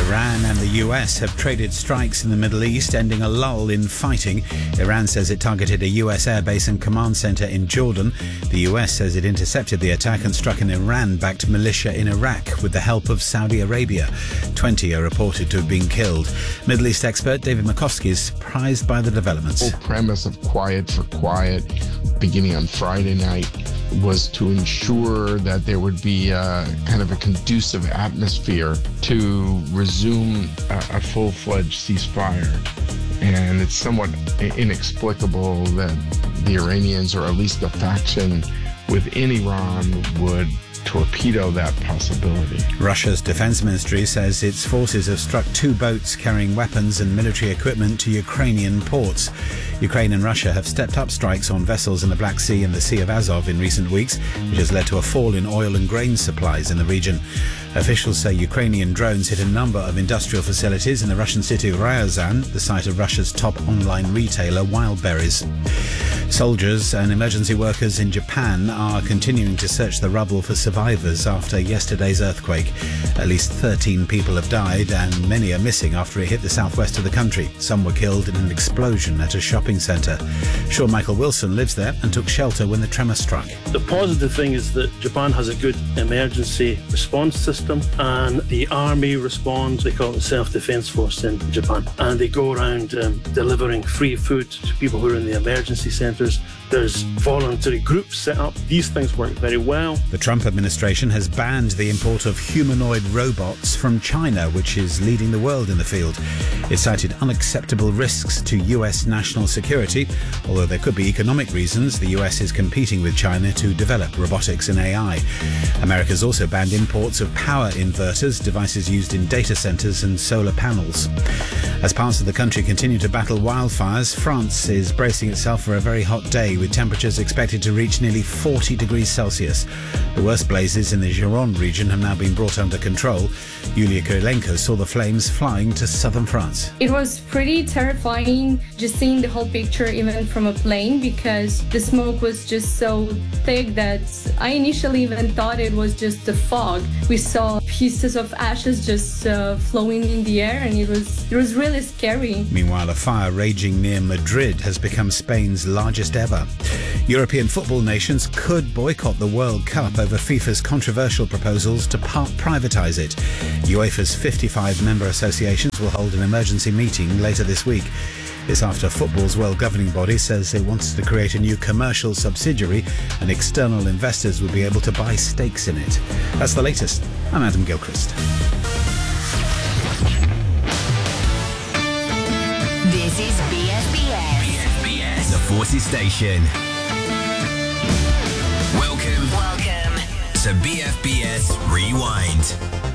Iran and the US have traded strikes in the Middle East, ending a lull in fighting. Iran says it targeted a US airbase and command center in Jordan. The US says it intercepted the attack and struck an Iran-backed militia in Iraq with the help of Saudi Arabia. 20 are reported to have been killed. Middle East expert David Makovsky is surprised by the developments. The whole premise of Quiet for Quiet, beginning on Friday night, was to ensure that there would be kind of a conducive atmosphere to resume a full-fledged ceasefire. And it's somewhat inexplicable that the Iranians, or at least the faction within Iran, would torpedo that possibility. Russia's defense ministry says its forces have struck 2 boats carrying weapons and military equipment to Ukrainian ports. Ukraine and Russia have stepped up strikes on vessels in the Black Sea and the Sea of Azov in recent weeks, which has led to a fall in oil and grain supplies in the region. Officials say Ukrainian drones hit a number of industrial facilities in the Russian city of Ryazan, the site of Russia's top online retailer Wildberries. Soldiers and emergency workers in Japan are continuing to search the rubble for survivors after yesterday's earthquake. At least 13 people have died and many are missing after it hit the southwest of the country. Some were killed in an explosion at a shopping centre. Sean Michael Wilson lives there and took shelter when the tremor struck. The positive thing is that Japan has a good emergency response system, and the army responds. They call it the Self-Defense Force in Japan, and they go around delivering free food to people who are in the emergency centres. There's voluntary groups set up. These things work very well. The Trump administration has banned the import of humanoid robots from China, which is leading the world in the field. It cited unacceptable risks to US national security. Although there could be economic reasons, the US is competing with China to develop robotics and AI. America's also banned imports of power inverters, devices used in data centres and solar panels. As parts of the country continue to battle wildfires, France is bracing itself for a very hot day, with temperatures expected to reach nearly 40 degrees Celsius. The worst blazes in the Gironde region have now been brought under control. Yulia Kirilenko saw the flames flying to southern France. It was pretty terrifying just seeing the whole picture even from a plane, because the smoke was just so thick that I initially even thought it was just the fog. We saw pieces of ashes just flowing in the air, and it was really scary. Meanwhile, a fire raging near Madrid has become Spain's largest ever. European football nations could boycott the World Cup over FIFA's controversial proposals to privatise it. UEFA's 55 member associations will hold an emergency meeting later this week. This after football's world governing body says it wants to create a new commercial subsidiary and external investors will be able to buy stakes in it. That's the latest. I'm Adam Gilchrist. This is BFBS. BFBS, the Forces Station. Welcome to BFBS Rewind.